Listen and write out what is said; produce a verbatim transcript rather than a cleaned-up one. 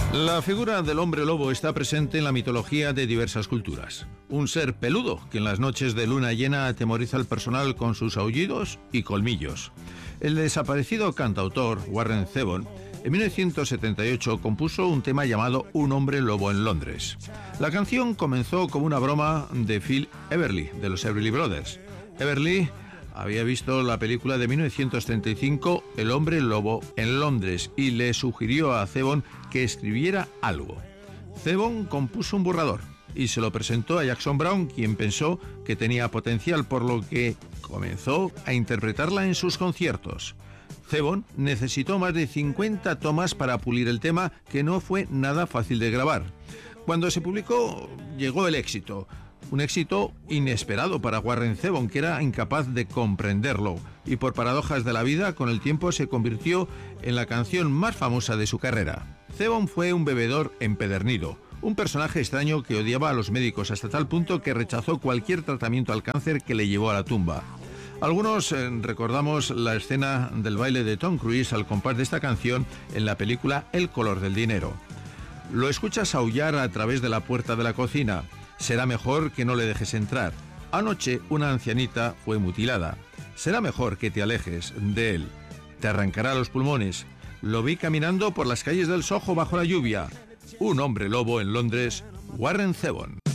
La figura del hombre lobo está presente en la mitología de diversas culturas. Un ser peludo que en las noches de luna llena atemoriza al personal con sus aullidos y colmillos. El desaparecido cantautor Warren Zevon en mil novecientos setenta y ocho compuso un tema llamado Un hombre lobo en Londres. La canción comenzó como una broma de Phil Everly, de los Everly Brothers. Everly había visto la película de mil novecientos treinta y cinco El hombre lobo en Londres y le sugirió a Zevon que escribiera algo. Zevon compuso un borrador y se lo presentó a Jackson Browne, quien pensó que tenía potencial, por lo que comenzó a interpretarla en sus conciertos. Zevon necesitó más de cincuenta tomas para pulir el tema, que no fue nada fácil de grabar. Cuando se publicó, llegó el éxito. Un éxito inesperado para Warren Zevon, que era incapaz de comprenderlo, y por paradojas de la vida, con el tiempo se convirtió en la canción más famosa de su carrera. Zevon fue un bebedor empedernido, un personaje extraño que odiaba a los médicos hasta tal punto que rechazó cualquier tratamiento al cáncer que le llevó a la tumba. Algunos eh, recordamos la escena del baile de Tom Cruise al compás de esta canción en la película El color del dinero. Lo escuchas aullar a través de la puerta de la cocina. Será mejor que no le dejes entrar. Anoche una ancianita fue mutilada. Será mejor que te alejes de él. Te arrancará los pulmones. Lo vi caminando por las calles del Soho bajo la lluvia. Un hombre lobo en Londres, Warren Zevon.